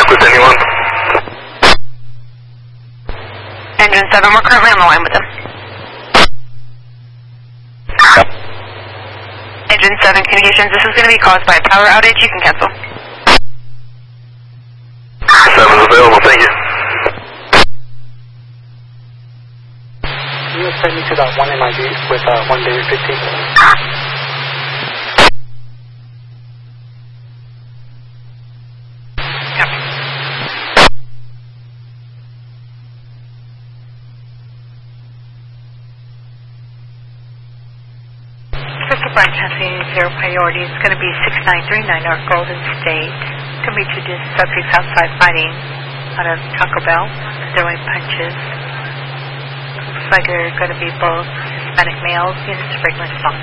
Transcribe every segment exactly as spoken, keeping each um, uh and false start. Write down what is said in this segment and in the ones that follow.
with anyone? Engine seven, we're currently on the line with them. Engine seven communications, this is going to be caused by a power outage. You can cancel. seven's available, thank you. Can you send me to that one M I D with uh, one David fifteen? Crystal Brine Testing Zero Priority is going to be six nine three nine North Golden State. Going to be two subjects outside fighting out of Taco Bell, throwing punches. Looks like they're going to be both Hispanic males. Units of regular stock.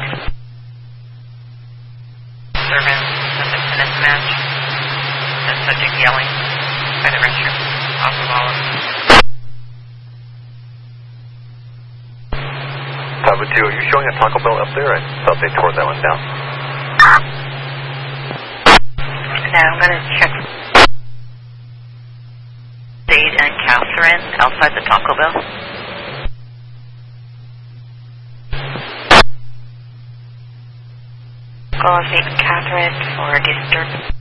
Servant at the tennis match. The subject yelling by the restroom. Off of all of them. Papa two, are you showing a Taco Bell up there? I thought they tore that one down. Now I'm going to check Dade and Catherine outside the Taco Bell. Call Dade and Catherine for Eastern.